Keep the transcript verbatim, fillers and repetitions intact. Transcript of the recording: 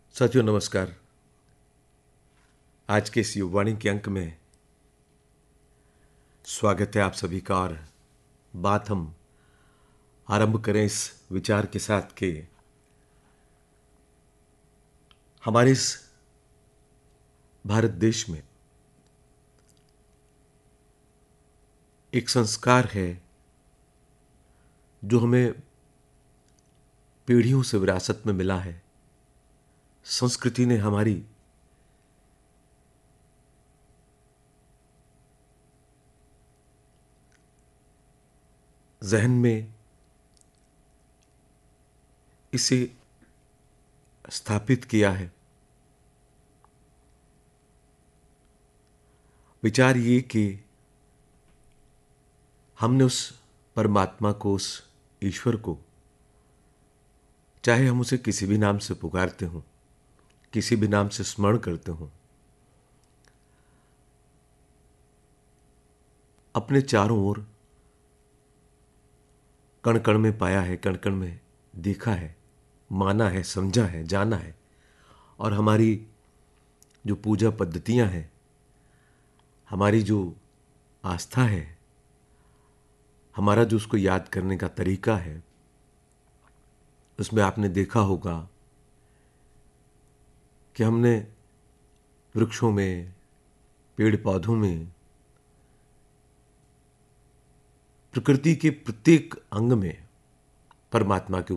साथियों नमस्कार। आज के इस युवाणी के अंक में स्वागत है आप सभी का। और बात हम आरंभ करें इस विचार के साथ कि हमारे इस भारत देश में एक संस्कार है जो हमें पीढ़ियों से विरासत में मिला है। संस्कृति ने हमारी जहन में इसे स्थापित किया है। विचार ये कि हमने उस परमात्मा को, उस ईश्वर को, चाहे हम उसे किसी भी नाम से पुकारते हों, किसी भी नाम से स्मरण करते हों, अपने चारों ओर कण कण में पाया है, कण कण में देखा है, माना है, समझा है, जाना है। और हमारी जो पूजा पद्धतियां हैं, हमारी जो आस्था है, हमारा जो उसको याद करने का तरीका है, उसमें आपने देखा होगा कि हमने वृक्षों में, पेड़ पौधों में, प्रकृति के प्रत्येक अंग में परमात्मा की